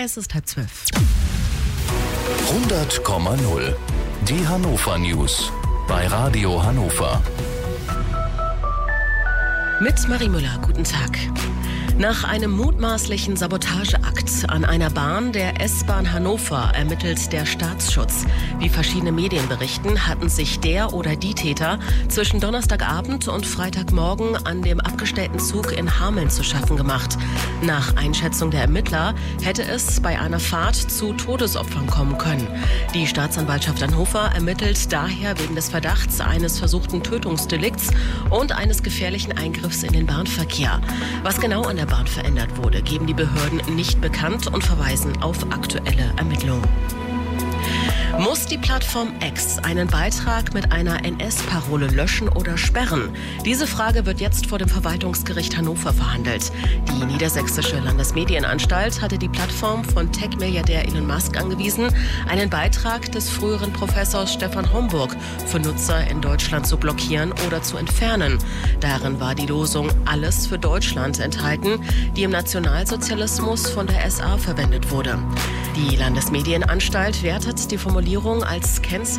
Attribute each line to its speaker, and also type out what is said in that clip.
Speaker 1: Es ist 11:30.
Speaker 2: 100,0. Die Hannover News bei Radio Hannover.
Speaker 1: Mit Marie Müller, guten Tag. Nach einem mutmaßlichen Sabotageakt an einer Bahn der S-Bahn Hannover ermittelt der Staatsschutz. Wie verschiedene Medien berichten, hatten sich der oder die Täter zwischen Donnerstagabend und Freitagmorgen an dem abgestellten Zug in Hameln zu schaffen gemacht. Nach Einschätzung der Ermittler hätte es bei einer Fahrt zu Todesopfern kommen können. Die Staatsanwaltschaft Hannover ermittelt daher wegen des Verdachts eines versuchten Tötungsdelikts und eines gefährlichen Eingriffs in den Bahnverkehr. Was genau an der Bahn verändert wurde, geben die Behörden nicht bekannt und verweisen auf aktuelle Ermittlungen. Muss die Plattform X einen Beitrag mit einer NS-Parole löschen oder sperren? Diese Frage wird jetzt vor dem Verwaltungsgericht Hannover verhandelt. Die Niedersächsische Landesmedienanstalt hatte die Plattform von Tech-Milliardär Elon Musk angewiesen, einen Beitrag des früheren Professors Stefan Homburg für Nutzer in Deutschland zu blockieren oder zu entfernen. Darin war die Losung Alles für Deutschland enthalten, die im Nationalsozialismus von der SA verwendet wurde. Die Landesmedienanstalt wertet die Formulierung als Kennzeichen